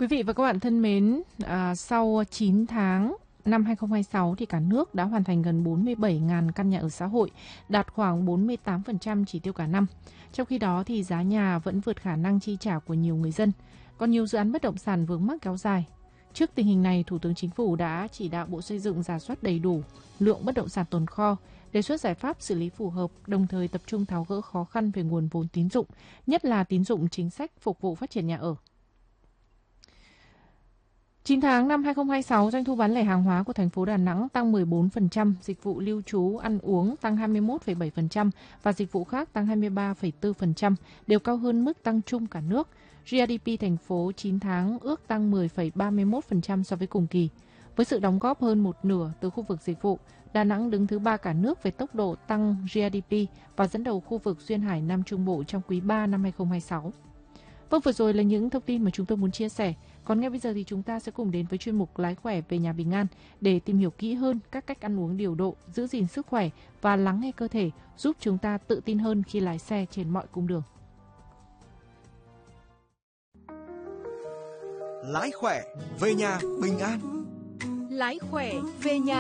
Quý vị và các bạn thân mến, sau 9 tháng năm 2026 thì cả nước đã hoàn thành gần 47.000 căn nhà ở xã hội, đạt khoảng 48% chỉ tiêu cả năm. Trong khi đó thì giá nhà vẫn vượt khả năng chi trả của nhiều người dân, còn nhiều dự án bất động sản vướng mắc kéo dài. Trước tình hình này, Thủ tướng Chính phủ đã chỉ đạo Bộ Xây dựng rà soát đầy đủ lượng bất động sản tồn kho, đề xuất giải pháp xử lý phù hợp, đồng thời tập trung tháo gỡ khó khăn về nguồn vốn tín dụng, nhất là tín dụng chính sách phục vụ phát triển nhà ở. 9 tháng năm 2026, doanh thu bán lẻ hàng hóa của thành phố Đà Nẵng tăng 14%, dịch vụ lưu trú, ăn uống tăng 21,7% và dịch vụ khác tăng 23,4%, đều cao hơn mức tăng chung cả nước. GDP thành phố 9 tháng ước tăng 10,31% so với cùng kỳ. Với sự đóng góp hơn một nửa từ khu vực dịch vụ, Đà Nẵng đứng thứ 3 cả nước về tốc độ tăng GDP và dẫn đầu khu vực Duyên Hải Nam Trung Bộ trong quý 3 năm 2026. Vâng, vừa rồi là những thông tin mà chúng tôi muốn chia sẻ. Còn ngay bây giờ thì chúng ta sẽ cùng đến với chuyên mục Lái khỏe về nhà bình an để tìm hiểu kỹ hơn các cách ăn uống điều độ, giữ gìn sức khỏe và lắng nghe cơ thể, giúp chúng ta tự tin hơn khi lái xe trên mọi cung đường. Lái khỏe về nhà bình an. Lái khỏe về nhà